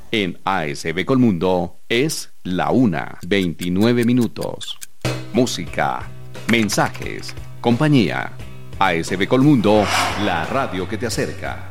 En ASB Colmundo es la 1:29. Música, mensajes, compañía. ASB Colmundo, la radio que te acerca.